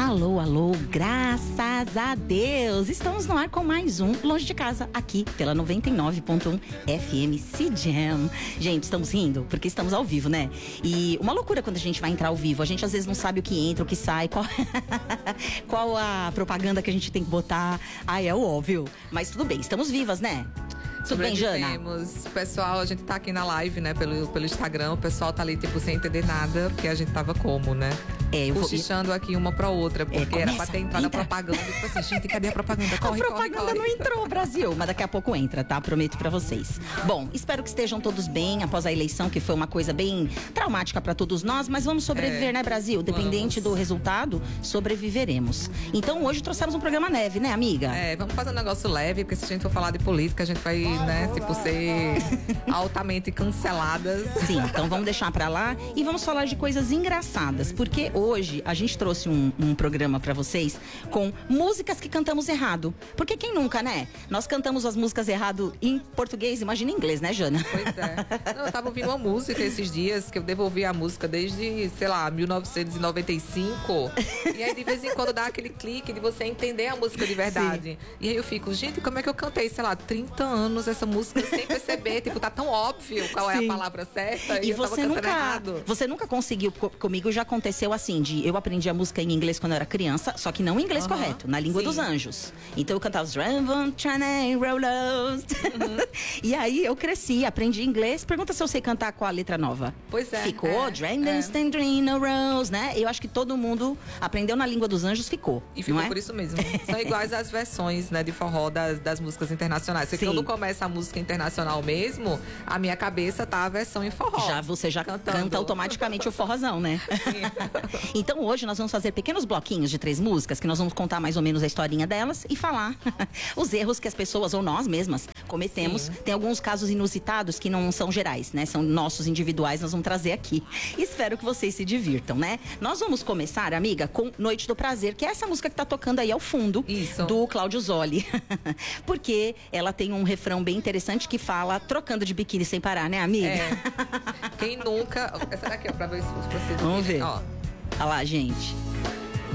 Alô, alô, graças a Deus! Estamos no ar com mais um Longe de Casa, aqui pela 99.1 FM CJam. Gente, estamos rindo porque estamos ao vivo, né? E uma loucura quando a gente vai entrar ao vivo. A gente às vezes não sabe o que entra, o que sai, qual a propaganda que a gente tem que botar. Ai, é o óbvio. Mas tudo bem, estamos vivas, né? Tudo bem, Jana? Pessoal, a gente tá aqui na live, né, pelo Instagram. O pessoal tá ali, tipo, sem entender nada, porque a gente tava como, né? Cochichando aqui uma pra outra, porque era pra ter entrado a propaganda. E tipo assim, gente, cadê a propaganda? Corre, a propaganda não entrou, Brasil, mas daqui a pouco entra, tá? Prometo pra vocês. Bom, espero que estejam todos bem após a eleição, que foi uma coisa bem traumática pra todos nós, mas vamos sobreviver, né, Brasil? Dependente do resultado, sobreviveremos. Então, hoje trouxemos um programa leve, né, amiga? Vamos fazer um negócio leve, porque se a gente for falar de política, a gente vai, né, tipo, ser altamente canceladas. Sim, então vamos deixar pra lá e vamos falar de coisas engraçadas, porque hoje a gente trouxe um programa pra vocês com músicas que cantamos errado. Porque quem nunca, né? Nós cantamos as músicas errado em português, imagina em inglês, né, Jana? Pois é. Não, eu tava ouvindo uma música esses dias, que eu devolvi a música desde, sei lá, 1995. E aí de vez em quando dá aquele clique de você entender a música de verdade. Sim. E aí eu fico, gente, como é que eu cantei, sei lá, 30 anos essa música sem perceber? Tipo, tá tão óbvio qual é a palavra certa e eu tava cantando errado. Você nunca conseguiu, comigo já aconteceu assim, eu aprendi a música em inglês quando eu era criança, só que não em inglês correto, na língua dos anjos. Então eu cantava os E aí eu cresci, aprendi inglês. Pergunta se eu sei cantar com a letra nova. Pois é. Ficou? Rose, né? Eu acho que todo mundo aprendeu na língua dos anjos, ficou. E ficou por isso mesmo. São iguais as versões, né, de forró das músicas internacionais. Porque quando começa a música internacional mesmo, a minha cabeça tá a versão em forró. Você já canta automaticamente o forrozão, né? Sim. Então hoje nós vamos fazer pequenos bloquinhos de 3 músicas, que nós vamos contar mais ou menos a historinha delas e falar os erros que as pessoas ou nós mesmas cometemos. Sim. Tem alguns casos inusitados que não são gerais, né? São nossos individuais, nós vamos trazer aqui. Espero que vocês se divirtam, né? Nós vamos começar, amiga, com Noite do Prazer, que é essa música que tá tocando aí ao fundo. Isso. Do Cláudio Zoli. Porque ela tem um refrão bem interessante que fala trocando de biquíni sem parar, né, amiga? Quem nunca... Essa daqui, ó, pra ver se vocês... Vamos ver. Ó. Olha lá, gente.